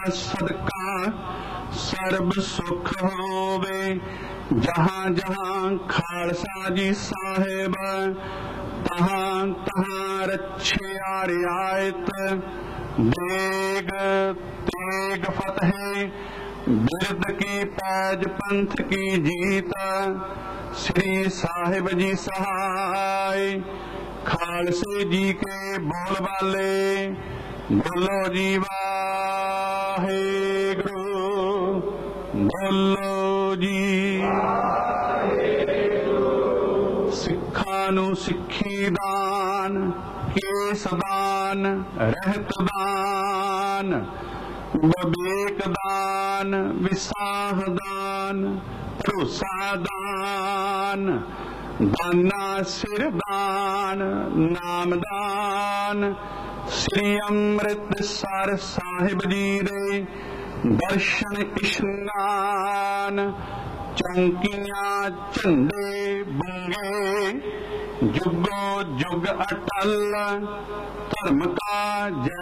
सदका सर्ब सुख होवे। जहाँ जहाँ खालसा जी साहेब तहाँ तहाँ रच्छिया रियायत। देग तेग फतेह बिरद की पैज पंथ की जीत। श्री साहिब जी सहाय खालसे जी के बोल वाले। बोलो जी वाहेगुरु, बोलो जी। सिक्खां नूं सिक्खी दान, केस दान, रहत दान, विवेक दान, विसाह दान, भरोसा दान, दाना सिर दान, नाम दान। श्री अमृतसर साहिब जी दे दर्शन इशनान। चौंकियां झंडे बंगे जुगो जुग अटल। धर्म का जय